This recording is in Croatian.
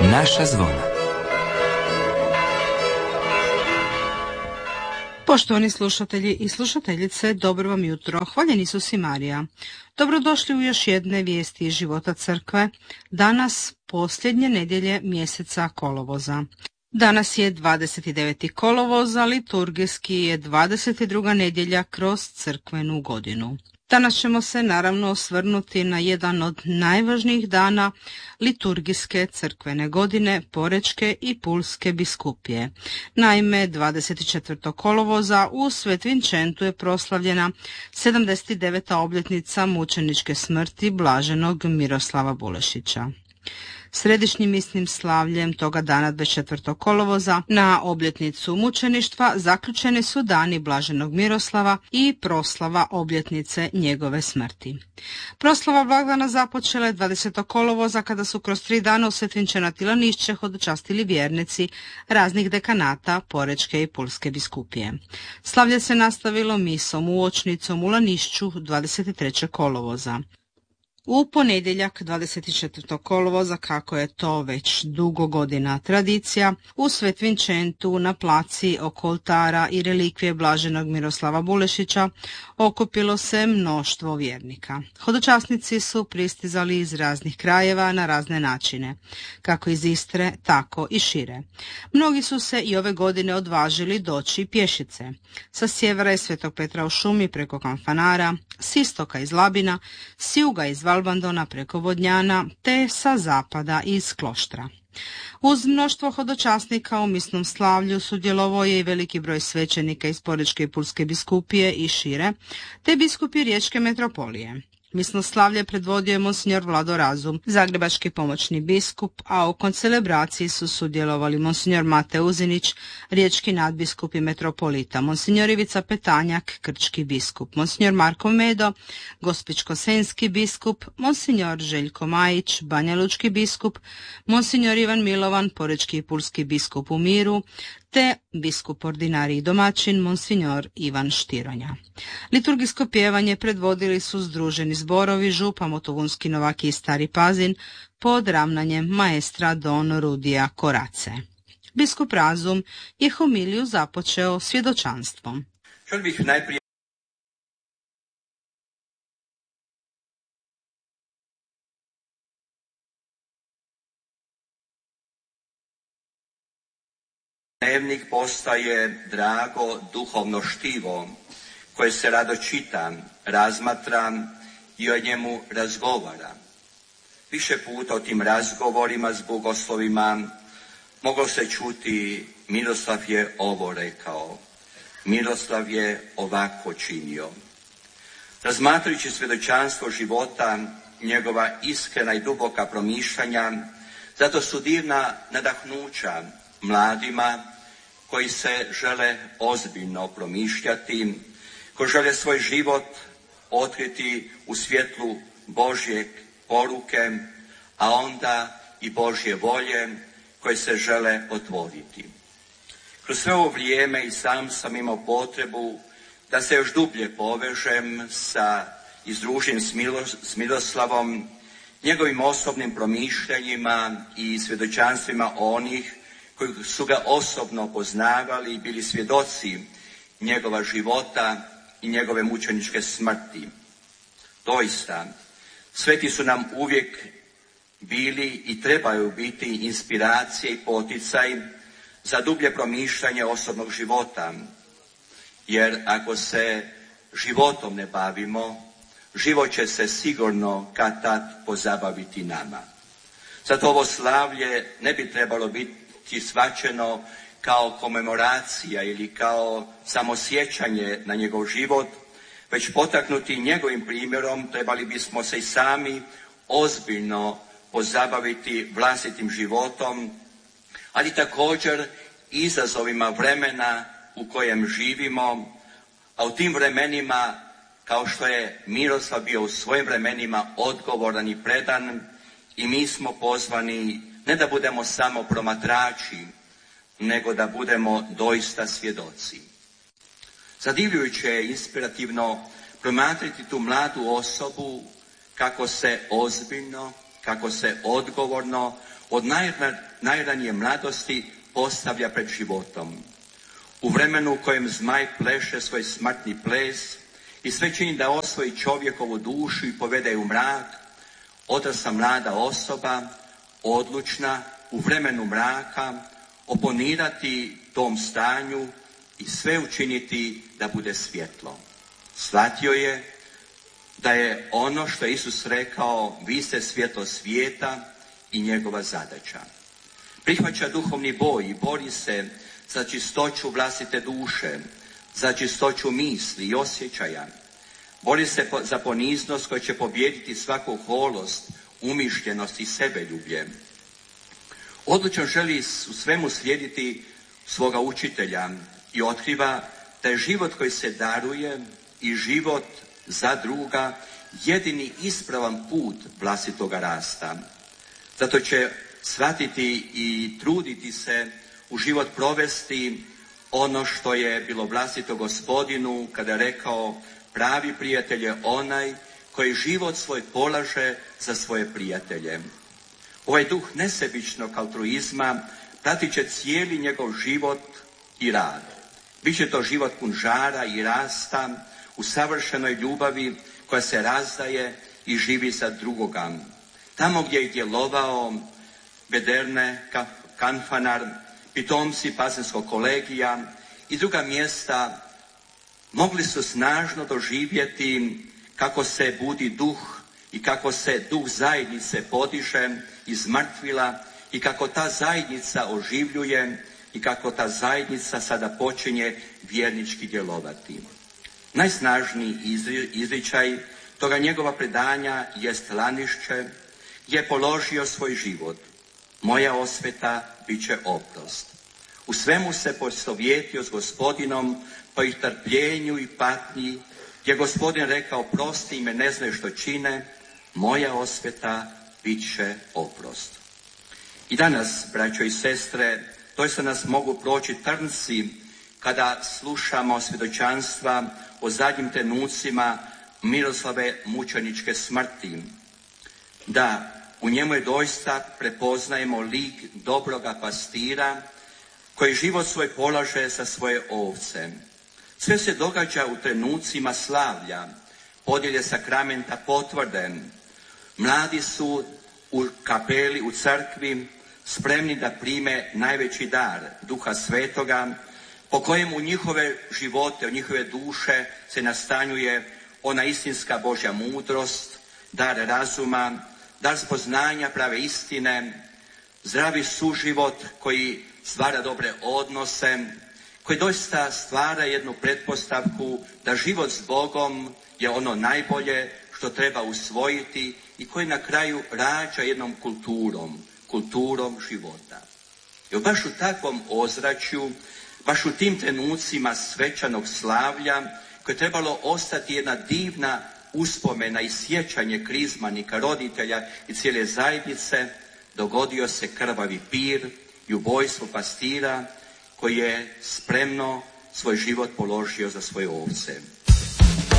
Naša zvona. Poštovani slušatelji i slušateljice, dobro vam jutro. Hvaljen Isus i Marija. Dobrodošli u još jedne vijesti iz života crkve. Danas posljednje nedjelje mjeseca kolovoza. Danas je 29. kolovoza, liturgijski je 22. nedjelja kroz crkvenu godinu. Danas ćemo se naravno osvrnuti na jedan od najvažnijih dana liturgijske crkvene godine, Porečke i Pulske biskupije. Naime, 24. kolovoza u Svet Vincentu je proslavljena 79. obljetnica mučeničke smrti blaženog Miroslava Bulešića. Središnjim misnim slavljem toga dana 24. kolovoza na obljetnicu mučeništva zaključeni su dani blaženog Miroslava i proslava obljetnice njegove smrti. Proslava blagdana započela je 20. kolovoza kada su kroz 3 dana u Svet Vincenat i Lanišće hodočastili vjernici raznih dekanata Porečke i Pulske biskupije. Slavlje se nastavilo misom uočnicom u Lanišću 23. kolovoza. U ponedjeljak 24. kolovoza, kako je to već dugo godina tradicija, u Svet Vincentu na placi oko oltara i relikvije blaženog Miroslava Bulešića okupilo se mnoštvo vjernika. Hodočasnici su pristizali iz raznih krajeva na razne načine, kako iz Istre, tako i šire. Mnogi su se i ove godine odvažili doći pješice. Sa sjevera iz Svetog Petra u šumi preko Kanfanara, s istoka iz Labina, s juga iz Valbandona preko Vodnjana, te sa zapada iz Kloštra. Uz mnoštvo hodočasnika u misnom slavlju sudjelovao je i veliki broj svećenika iz Porečke i Pulske biskupije i šire, te biskupi Riječke metropolije. Misno slavlje predvodio je monsignor Vlado Razum, zagrebački pomoćni biskup, a u koncelebraciji su sudjelovali monsignor Mate Uzinić, riječki nadbiskup i metropolita, monsignor Ivica Petanjak, krčki biskup, monsignor Marko Medo, gospićko-senjski biskup, monsignor Željko Majić, banjalučki biskup, monsignor Ivan Milovan, porečki i pulski biskup u Miru, te biskup ordinarij i domaćin monsignor Ivan Štironja. Liturgijsko pjevanje predvodili su združeni zborovi župa Motovunski Novaki i Stari Pazin pod ravnanjem maestra Don Rudija Korace. Biskup Razum je homiliju započeo svjedočanstvom. Želio bih najprije dnevnik postaje drago duhovno štivo koje se rado čita, razmatra i o njemu razgovara. Više puta o tim razgovorima s bogoslovima moglo se čuti: Miroslav je ovo rekao, Miroslav je ovako činio. Razmatrajući svjedočanstvo života, njegova iskrena i duboka promišljanja, zato su divna nadahnuća mladima koji se žele ozbiljno promišljati, koji žele svoj život otkriti u svjetlu Božje poruke, a onda i Božje volje koje se žele otvoriti. Kroz sve ovo vrijeme i sam imao potrebu da se još dublje povežem i združim s Miroslavom, njegovim osobnim promišljanjima i svjedočanstvima onih koji su ga osobno poznavali i bili svjedoci njegova života i njegove mučeničke smrti. Doista, sveti su nam uvijek bili i trebaju biti inspiracije i poticaj za dublje promišljanje osobnog života, jer ako se životom ne bavimo, život će se sigurno kad-tad pozabaviti nama. Zato ovo slavlje ne bi trebalo biti shvaćeno kao komemoracija ili kao samosjećanje na njegov život, već potaknuti njegovim primjerom trebali bismo se i sami ozbiljno pozabaviti vlastitim životom, ali također izazovima vremena u kojem živimo, a u tim vremenima, kao što je Miroslav bio u svojim vremenima odgovoran i predan, i mi smo pozvani ne da budemo samo promatrači, nego da budemo doista svjedoci. Zadivljujuće je inspirativno promatrati tu mladu osobu kako se ozbiljno, kako se odgovorno od najranije mladosti postavlja pred životom. U vremenu u kojem zmaj pleše svoj smrtni ples i sve čini da osvoji čovjekovu dušu i povede je u mrak, odrasla mlada osoba, odlučna u vremenu mraka, oponirati tom stanju i sve učiniti da bude svjetlo. Shvatio je da je ono što je Isus rekao, vi ste svjetlo svijeta i njegova zadaća. Prihvaća duhovni boj i bori se za čistoću vlastite duše, za čistoću misli i osjećaja. Bori se za poniznost koja će pobijediti svaku oholost, umišljenost i sebeljublje. Odlučno želi u svemu slijediti svoga učitelja i otkriva da je život koji se daruje i život za druga jedini ispravan put vlastitoga rasta. Zato će shvatiti i truditi se u život provesti ono što je bilo vlastito Gospodinu kada je rekao pravi prijatelj je onaj koji život svoj polaže za svoje prijatelje. Ovaj duh nesebičnog altruizma pratit će cijeli njegov život i rad. Biće to život pun žara i rasta u savršenoj ljubavi koja se razdaje i živi za drugoga. Tamo gdje je djelovao Bederne, Kanfanar, pitomci Pazinskog kolegija i druga mjesta, mogli su snažno doživjeti kako se budi duh i kako se duh zajednice podiže iz mrtvila i kako ta zajednica oživljuje i kako ta zajednica sada počinje vjernički djelovati. Najsnažniji izričaj toga njegova predanja jest Lanišće, gdje je položio svoj život. Moja osveta bit će oprost. U svemu se poistovjetio s Gospodinom, po ih trpljenju i patnji, gdje je Gospodin rekao prosti ime, ne znaju što čine, moja osveta bit će oprost. I danas, braćo i sestre, doista nas mogu proći trnci kada slušamo svjedočanstva o zadnjim trenucima Miroslave mučeničke smrti. Da, u njemu je doista prepoznajemo lik dobroga pastira koji život svoj polaže za svoje ovce. Sve se događa u trenucima slavlja, podjelje sakramenta potvrde. Mladi su u kapeli, u crkvi, spremni da prime najveći dar, Duha Svetoga, po kojem u njihove živote, u njihove duše se nastanjuje ona istinska Božja mudrost, dar razuma, dar spoznanja prave istine, zdravi suživot koji stvara dobre odnose, koji doista stvara jednu pretpostavku da život s Bogom je ono najbolje što treba usvojiti i koji na kraju rađa jednom kulturom života. I baš u takvom ozračju, baš u tim trenucima svečanog slavlja, koje je trebalo ostati jedna divna uspomena i sjećanje krizmanika, roditelja i cijele zajednice, dogodio se krvavi pir i ubojstvo pastira koji je spremno svoj život položio za svoje ovce.